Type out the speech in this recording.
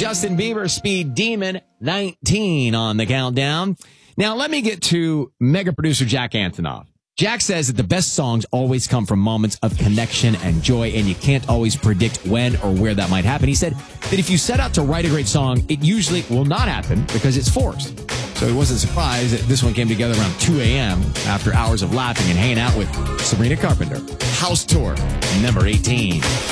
Justin Bieber, Speed Demon, 19 on the countdown. Now, let me get to mega producer Jack Antonoff. Jack says that the best songs always come from moments of connection and joy, and you can't always predict when or where that might happen. He said that if you set out to write a great song, it usually will not happen because it's forced. So he wasn't surprised that this one came together around 2 a.m. after hours of laughing and hanging out with Sabrina Carpenter. House Tour, number 18.